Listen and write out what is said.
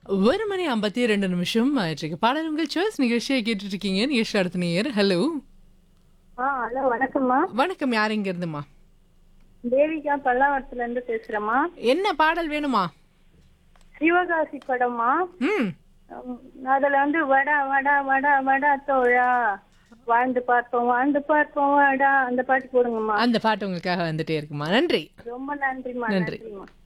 1 மணி 52 நிமிஷம் ஆயிட்டிருக்கு. பாடல் உங்கள் சாய்ஸ் நிகழ்ச்சியை கேட்டுட்டு இருக்கீங்க. நிகழ்ச்சி அடுத்த நேயர். ஹலோ. ஹலோ வணக்கம்மா. வணக்கம். யார் இங்க இருந்துமா? தேவிகா பல்லாவரத்துல இருந்து பேசுறேம்மா. என்ன பாடல் வேணுமா? சிவகாசி படம்மா. ம். அதுல வந்து வடா வடா வடா வடா தோழா வாழ்ந்து பார்ப்போம் வாடா அந்த பாட்டு போடுங்கம்மா. அந்த பாட்டு உங்களுக்காக வந்துட்டே இருக்குமா. நன்றி. ரொம்ப நன்றிம்மா. நன்றி. நன்றிம்மா.